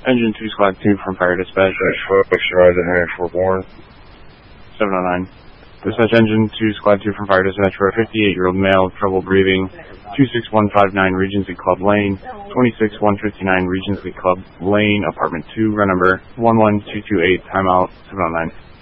Engine 2, Squad 2 from Fire Dispatch. Rise Warren. 709. Dispatch Engine 2, Squad 2 from Fire Dispatch for a 58-year-old male, trouble breathing, 26159 Regency Club Lane, 26159 Regency Club Lane, Apartment 2, run number 11228, timeout 709.